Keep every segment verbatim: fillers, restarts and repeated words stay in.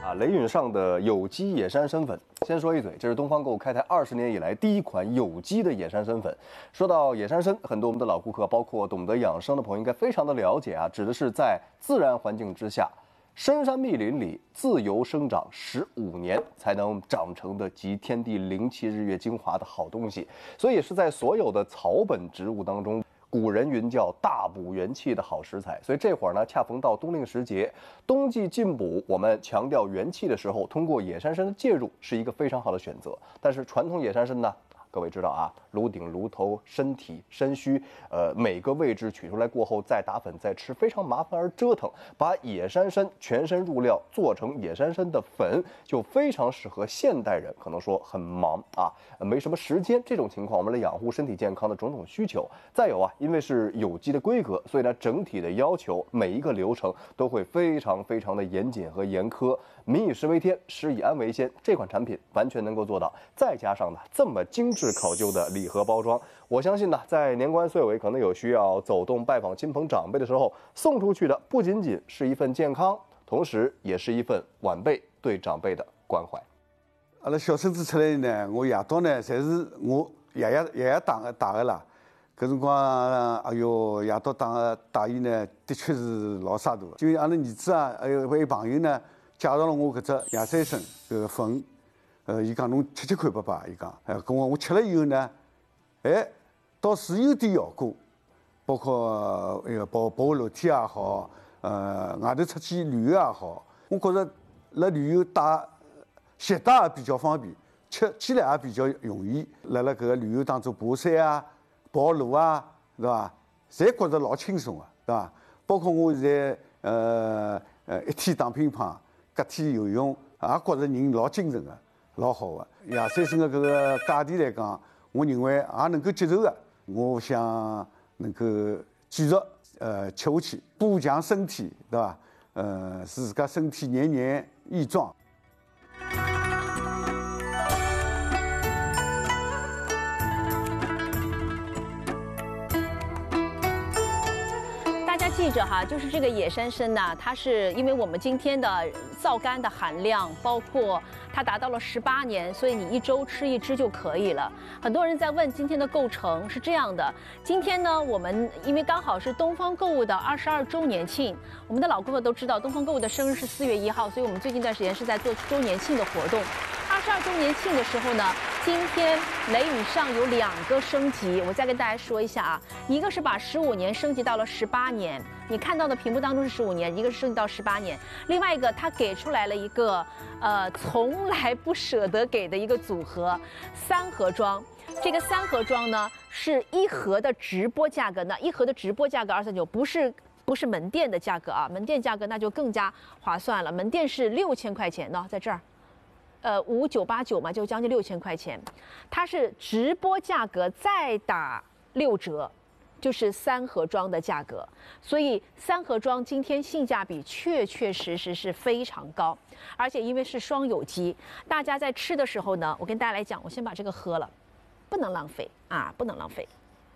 啊，雷允上的有机野山参粉。先说一嘴，这是东方购物开台二十年以来第一款有机的野山参粉。说到野山参，很多我们的老顾客，包括懂得养生的朋友，应该非常的了解啊，指的是在自然环境之下，深山密林里自由生长十五年才能长成的集天地灵气日月精华的好东西，所以也是在所有的草本植物当中。古人云叫大补元气的好食材，所以这会儿呢，恰逢到冬令时节，冬季进补，我们强调元气的时候，通过野山参的介入是一个非常好的选择。但是传统野山参呢，各位知道啊，颅顶、颅头、身体、身须，呃，每个位置取出来过后再打粉再吃，非常麻烦而折腾。把野山参全身入料做成野山参的粉，就非常适合现代人，可能说很忙啊，没什么时间这种情况，我们来养护身体健康的种种需求。再有啊，因为是有机的规格，所以呢，整体的要求每一个流程都会非常非常的严谨和严苛。民以食为天，食以安为先，这款产品完全能够做到。再加上呢，这么精致考究的礼盒包装，我相信呢，在年关岁尾可能有需要走动拜访亲朋长辈的时候，送出去的不仅仅是一份健康，同时也是一份晚辈对长辈的关怀。 阿拉小孙子出来呢，我夜到呢，侪是我爷爷爷爷打的打的啦。搿辰光，哎哟，夜到打的打伊呢，的确是老洒脱。就阿拉儿子啊，还有位朋友呢，介绍了我搿只野山参搿个粉。呃，伊讲侬吃吃看爸爸，伊讲，哎，跟我我吃了以后呢，哎，倒是有点效果，包括那个保保护楼梯也好，呃，外头出去旅游也好，我觉着辣旅游带携带也比较方便，吃起来也比较容易。辣辣搿个旅游当中爬山啊、跑路啊，对伐？侪觉着老轻松个，对伐？包括我现在呃呃一天打乒乓，隔天游泳，也觉着人老精神个。老好的，野山参的搿个价钿来讲，我认为也能够接受的。我想能够继续呃吃下去，补强身体，对吧？呃，使自家身体年年益壮。 记着哈，就是这个野山参呐，它是因为我们今天的皂苷的含量，包括它达到了十八年，所以你一周吃一支就可以了。很多人在问今天的构成是这样的，今天呢，我们因为刚好是东方购物的二十二周年庆，我们的老顾客都知道，东方购物的生日是四月一号，所以我们最近一段时间是在做周年庆的活动。二十二周年庆的时候呢，今天雷允上有两个升级，我再跟大家说一下啊，一个是把十五年升级到了十八年，你看到的屏幕当中是十五年，一个是升级到十八年，另外一个它给出来了一个呃从来不舍得给的一个组合，三盒装。这个三盒装呢是一盒的直播价格，那一盒的直播价格二三九，不是不是门店的价格啊，门店价格那就更加划算了，门店是六千块钱呢，在这儿。呃，五九八九嘛，就将近六千块钱，它是直播价格再打六折，就是三盒装的价格。所以三盒装今天性价比确确实实是非常高，而且因为是双有机，大家在吃的时候呢，我跟大家来讲，我先把这个喝了，不能浪费啊，不能浪费。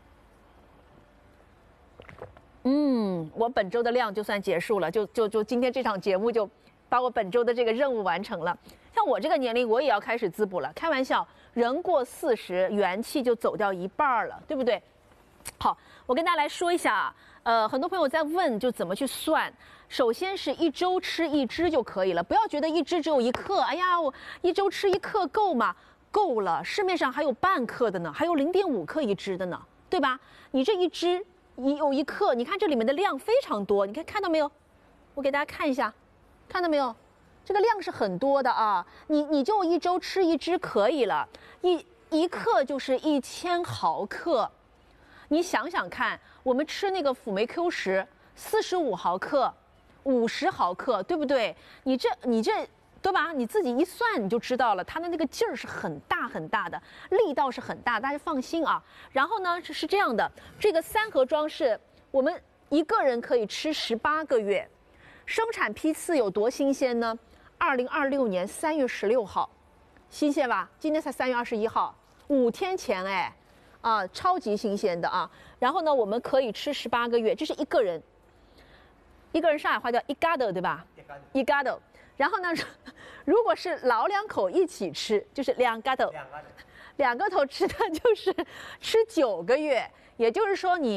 嗯，我本周的量就算结束了，就就就今天这场节目就把我本周的这个任务完成了。像我这个年龄，我也要开始滋补了。开玩笑，人过四十，元气就走掉一半了，对不对？好，我跟大家来说一下啊，呃，很多朋友在问，就怎么去算。首先是一周吃一支就可以了，不要觉得一支只有一克，哎呀，我一周吃一克够吗？够了，市面上还有半克的呢，还有零点五克一支的呢，对吧？你这一支一有一克，你看这里面的量非常多，你看看到没有？我给大家看一下，看到没有？这个量是很多的啊，你你就一周吃一支可以了，一一克就是一千毫克，你想想看，我们吃那个辅酶 Q 十，四十五毫克，五十毫克，对不对？你这你这对吧？你自己一算你就知道了，它的那个劲儿是很大很大的，力道是很大，大家放心啊。然后呢是是这样的，这个三盒装是我们一个人可以吃十八个月，生产批次有多新鲜呢？二零二六年三月十六号，新鲜吧？今天才三月二十一号，五天前哎，啊，超级新鲜的啊。然后呢，我们可以吃十八个月，这是一个人。 一个人上海话叫一嘎斗，对吧？一嘎斗。然后呢，如果是老两口一起吃，就是两嘎斗。两个头吃的就是吃九个月，也就是说你。